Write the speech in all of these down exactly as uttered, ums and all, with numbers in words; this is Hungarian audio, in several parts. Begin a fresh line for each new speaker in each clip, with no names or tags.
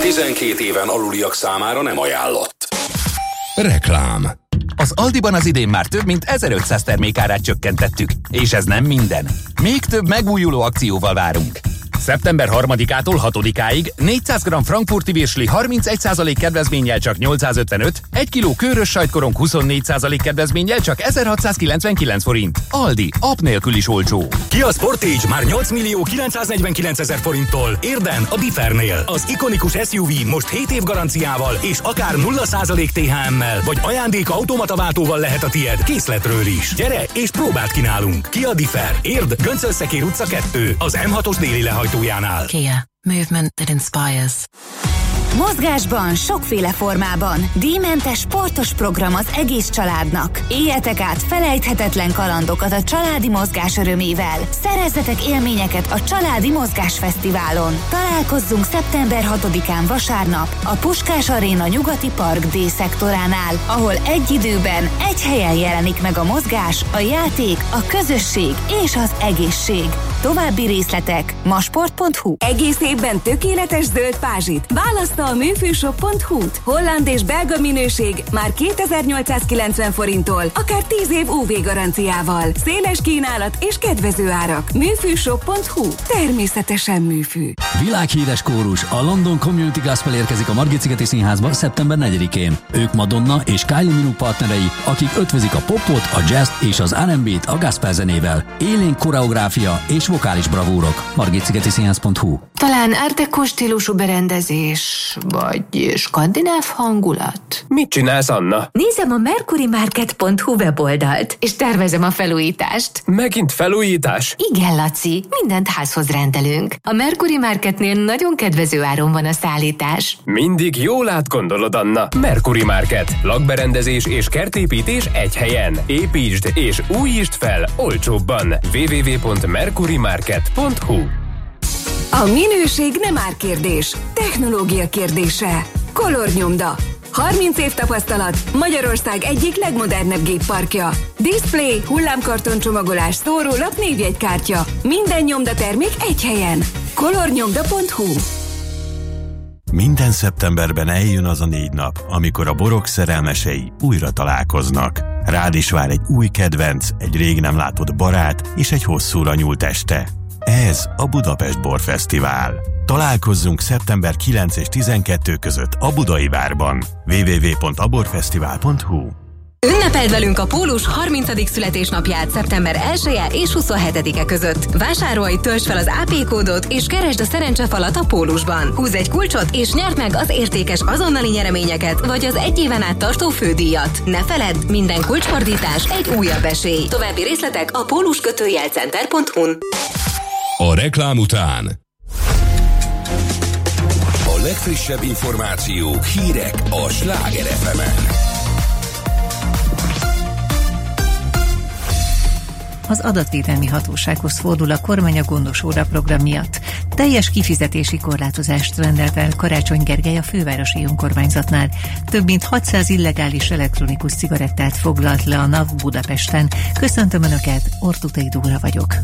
tizenkét éven aluliak számára nem ajánlott.
Reklám. Az Aldiban az idén már több mint ezerötszáz termékárát csökkentettük, és ez nem minden. Még több megújuló akcióval várunk. szeptember harmadikától hatodikáig négyszáz gramm frankfurti virsli harmincegy százalék kedvezménnyel csak nyolcszázötvenöt, egy kiló körös sajtkorong huszonnégy százalék kedvezménnyel csak ezerhatszázkilencvenkilenc forint. Aldi, app nélkül is olcsó.
Kia Sportage már nyolc millió kilencszáznegyvenkilencezer forinttól. Érden a Differnél. Az ikonikus es u vé most hét év garanciával és akár nulla százalék té há emmel, vagy ajándék automataváltóval lehet a tied készletről is. Gyere és próbát kínálunk. Kia Differ. Érd, Göncölszekér utca kettő, az em hatos déli lehajtójánál.
Kia. Movement that inspires.
Mozgásban, sokféle formában. Díjmentes sportos program az egész családnak. Éljetek át felejthetetlen kalandokat a családi mozgás örömével. Szerezzetek élményeket a Családi Mozgás Fesztiválon. Találkozzunk szeptember hatodikán vasárnap a Puskás Aréna nyugati park D-szektoránál, ahol egy időben, egy helyen jelenik meg a mozgás, a játék, a közösség és az egészség. További részletek masport pont hu.
Egész évben tökéletes zöld pázsit. Választa a műfűshop pont hu-t. Holland és belga minőség már kétezer-nyolcszázkilencven forinttól, akár tíz év ú vé garanciával. Széles kínálat és kedvező árak. műfűshop pont hu. Természetesen műfű.
Világhíres kórus, a London Community Gospel érkezik a Margit-szigeti Színházba szeptember negyedikén. Ők Madonna és Kylie Minogue partnerei, akik ötvözik a popot, a jazz és az er end bét a gospel zenével. Élénk koreográfia és vokális bravúrok. margit-szigeti színház pont hu.
Talán art déco stílusú berendezés, vagy skandináv hangulat.
Mit csinálsz, Anna?
Nézem a mercury market pont hu weboldalt, és tervezem a felújítást.
Megint felújítás?
Igen, Laci, mindent házhoz rendelünk. A Mercury Marketnél nagyon kedvező áron van a szállítás.
Mindig jól átgondolod, Anna. Mercury Market. Lakberendezés és kertépítés egy helyen. Építsd és újítsd fel olcsóbban. double-u double-u double-u pont mercury market pont hu.
A minőség nem árkérdés, technológia kérdése. Color-nyomda. harminc év tapasztalat, Magyarország egyik legmodernebb gépparkja. Display, hullámkarton csomagolás, szórólap, névjegykártya. Minden nyomdatermék egy helyen. color-nyomda pont hu.
Minden szeptemberben eljön az a négy nap, amikor a borok szerelmesei újra találkoznak. Rád is vár egy új kedvenc, egy rég nem látott barát és egy hosszúra nyúlt este. Ez a Budapest Borfesztivál. Találkozzunk szeptember kilenc és tizenkettő között a Budai Várban. double-u double-u double-u pont aborfesztivál pont hu.
Ünnepeld velünk a Pólus harmincadik születésnapját szeptember elseje és huszonhetedike között. Vásárolj, töltsd fel az á pé kódot és keresd a szerencsefalat a Pólusban. Húzz egy kulcsot és nyerd meg az értékes azonnali nyereményeket vagy az egy éven át tartó fődíjat. Ne feledd, minden kulcsfordítás egy újabb esély. További részletek a pólus kötőjel center pont hu-n.
A reklám után
A legfrissebb információk, hírek a Sláger ef emen.
Az adatvédelmi hatósághoz fordul a kormány a gondos óra program miatt. Teljes kifizetési korlátozást rendelt el Karácsony Gergely a fővárosi önkormányzatnál. Több mint hatszáz illegális elektronikus cigarettát foglalt le a NAV Budapesten. Köszöntöm Önöket, Ortutai Dóra vagyok.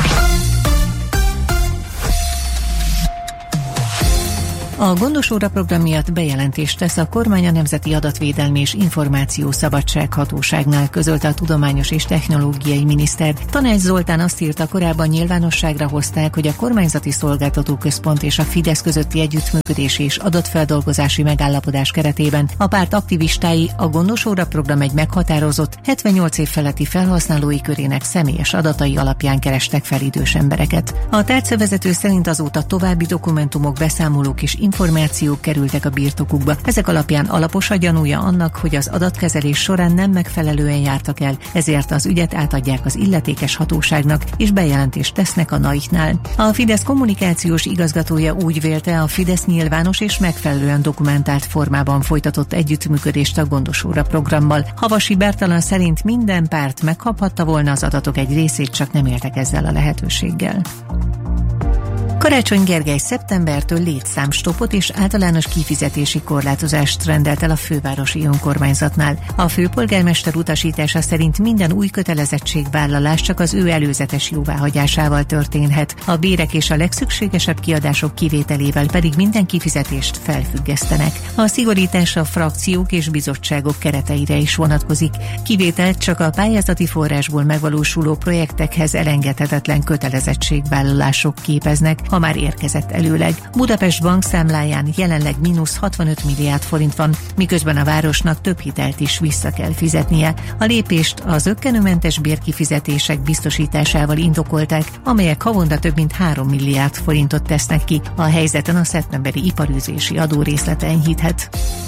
A gondos óra program miatt bejelentést tesz a kormány a Nemzeti Adatvédelmi és Információszabadság Hatóságnál, közölte a Tudományos és Technológiai Miniszter. Tanács Zoltán azt írta, korábban nyilvánosságra hozták, hogy a Kormányzati Szolgáltatóközpont és a Fidesz közötti együttműködési és adatfeldolgozási megállapodás keretében a párt aktivistái a gondos óra program egy meghatározott hetvennyolc év feletti felhasználói körének személyes adatai alapján kerestek fel idős embereket. A tárcavezető szerint azóta további dokumentumok, beszámolók és információk kerültek a birtokukba. Ezek alapján alapos a gyanúja annak, hogy az adatkezelés során nem megfelelően jártak el, ezért az ügyet átadják az illetékes hatóságnak, és bejelentést tesznek a NAIK-nál. A Fidesz kommunikációs igazgatója úgy vélte, a Fidesz nyilvános és megfelelően dokumentált formában folytatott együttműködést a gondos óra programmal. Havasi Bertalan szerint minden párt megkaphatta volna az adatok egy részét, csak nem éltek ezzel a lehetőséggel. Karácsony Gergely szeptembertől létszámstopot és általános kifizetési korlátozást rendelt el a fővárosi önkormányzatnál. A főpolgármester utasítása szerint minden új kötelezettségvállalás csak az ő előzetes jóváhagyásával történhet. A bérek és a legszükségesebb kiadások kivételével pedig minden kifizetést felfüggesztenek. A szigorítás a frakciók és bizottságok kereteire is vonatkozik. Kivételt csak a pályázati forrásból megvalósuló projektekhez elengedhetetlen kötelezettségvállalások képeznek, ha már érkezett előleg. Budapest bankszámláján jelenleg mínusz hatvanöt milliárd forint van, miközben a városnak több hitelt is vissza kell fizetnie. A lépést az zökkenőmentes bérkifizetések biztosításával indokolták, amelyek havonta több mint három milliárd forintot tesznek ki. A helyzeten a szeptemberi iparűzési adó részlete enyhíthet.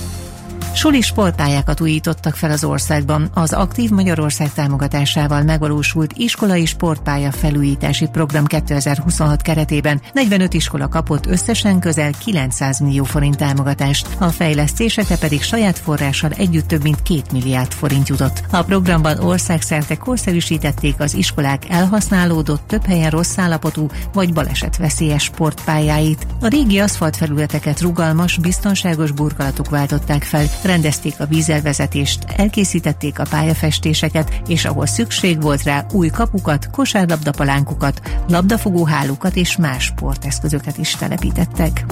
Suli sportpályákat újítottak fel az országban. Az Aktív Magyarország támogatásával megvalósult iskolai sportpálya felújítási program kétezer-huszonhat keretében negyvenöt iskola kapott összesen közel kilencszáz millió forint támogatást. A fejlesztésekre pedig saját forrással együtt több mint két milliárd forint jutott. A programban országszerte korszerűsítették az iskolák elhasználódott, több helyen rossz állapotú vagy balesetveszélyes sportpályáit. A régi aszfaltfelületeket rugalmas, biztonságos burkolatok váltották fel, rendezték a vízelvezetést, elkészítették a pályafestéseket, és ahol szükség volt rá, új kapukat, kosárlabdapalánkokat, labdafogóhálókat és más sporteszközöket is telepítettek.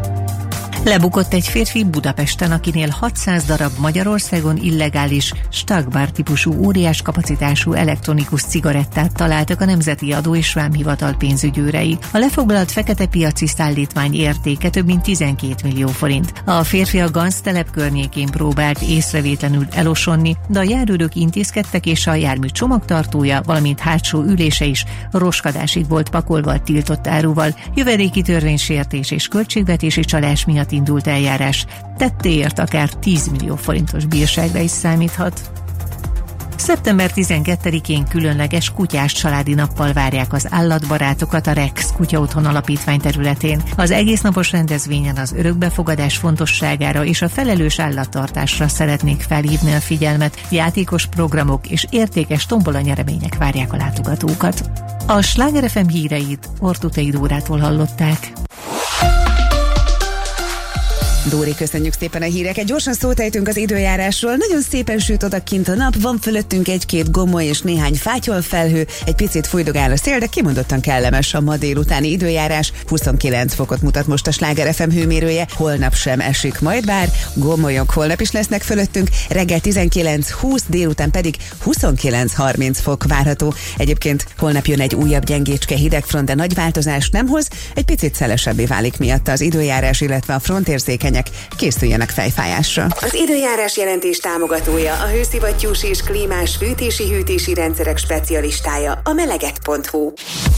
Lebukott egy férfi Budapesten, akinél hatszáz darab Magyarországon illegális Stagbar típusú óriás kapacitású elektronikus cigarettát találtak a Nemzeti Adó és Vámhivatal pénzügyőrei. A lefoglalt fekete piaci szállítmány értéke több mint tizenkét millió forint. A férfi a Ganz telep környékén próbált észrevétlenül elosonni, de a járőrök intézkedtek, és a jármű csomagtartója, valamint hátsó ülése is roskadásig volt pakolva a tiltott áruval. Jövedéki törvénysértés és költségvetési csalás miatt indult eljárás, tettéért akár tíz millió forintos bírságra is számíthat. szeptember tizenkettedikén különleges kutyás családi nappal várják az állatbarátokat a Rex Kutyaotthon Alapítvány területén. Az egésznapos rendezvényen az örökbefogadás fontosságára és a felelős állattartásra szeretnék felhívni a figyelmet, játékos programok és értékes tombola nyeremények várják a látogatókat. A Sláger ef em híreit Ortutei Dórától hallották.
Dóri, köszönjük szépen a híreket. Gyorsan szót ejtünk az időjárásról. Nagyon szépen süt odakint a nap, van fölöttünk egy-két gomoly és néhány fátyolfelhő, egy picit fújdogál a szél, de kimondottan kellemes a ma délutáni időjárás. huszonkilenc fokot mutat most a Sláger ef em hőmérője, holnap sem esik majd, bár gomolyok holnap is lesznek fölöttünk, reggel tizenkilenc húsz, délután pedig huszonkilenc harminc fok várható. Egyébként holnap jön egy újabb gyengécske hidegfront, de nagy változás nem hoz, egy picit szelesebbé válik miatta az időjárás, illetve a frontérzékeny készüljenek fejfájásra. Az időjárás jelentés támogatója a hőszivattyús és klímás fűtési-hűtési rendszerek specialistája, a meleget pont hu.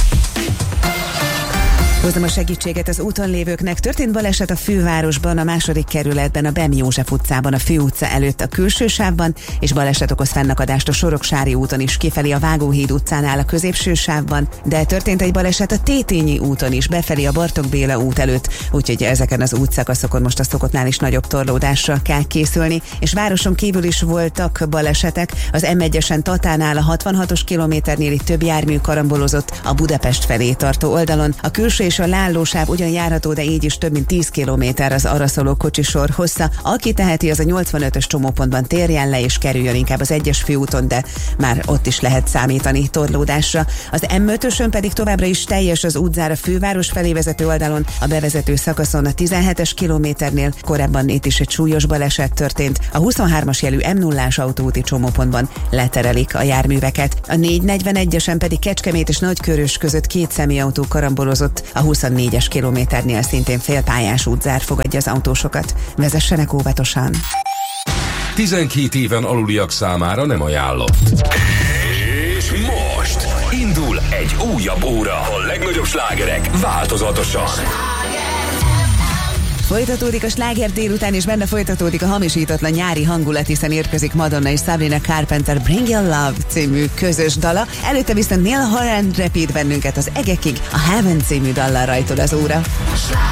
Hozzam a segítséget az úton lévőknek. Történt baleset a fővárosban, a második kerületben, a Bem József utcában, a főutca előtt a külső sávban, és baleset okoz fennakadást a Soroksári úton is, kifelé a Vágóhíd utcánál a középső sávban, de történt egy baleset a Tétényi úton is, befelé a Bartók Béla út előtt, úgyhogy ezeken az útszakaszokon most a szokottnál is nagyobb torlódásra kell készülni, és városon kívül is voltak balesetek. Az em egyesen Tatánál a hatvanhatos kilométernél itt több jármű karambolozott a Budapest felé tartó oldalon, a külső és a Lállósáv ugyan járható, de így is több mint tíz kilométer az arra szóló kocsisor hossza. Aki teheti, az a nyolcvanötös csomópontban térjen le és kerüljön inkább az egyes főúton, de már ott is lehet számítani torlódásra. Az em ötösön pedig továbbra is teljes az útzár a főváros felé vezető oldalon, a bevezető szakaszon a tizenhetes kilométernél, korábban itt is egy súlyos baleset történt. A huszonhármas jelű em nullás autóúti csomópontban leterelik a járműveket. A négyszáznegyvenegyesen pedig Kecskemét és Nagykörös között két személyautó karambolozott, a huszonnégyes kilométernél szintén félpályás útzár fogadja az autósokat. Vezessenek óvatosan!
tizenkét éven aluliak számára nem ajánlott. És most indul egy újabb óra. A legnagyobb slágerek változatosan.
Folytatódik a sláger délután, és benne folytatódik a hamisítatlan nyári hangulat, hiszen érkezik Madonna és Sabrina Carpenter Bring Your Love című közös dala. Előtte viszont Neil Horan repít bennünket az egekig, a Heaven című dallal rajtol az óra.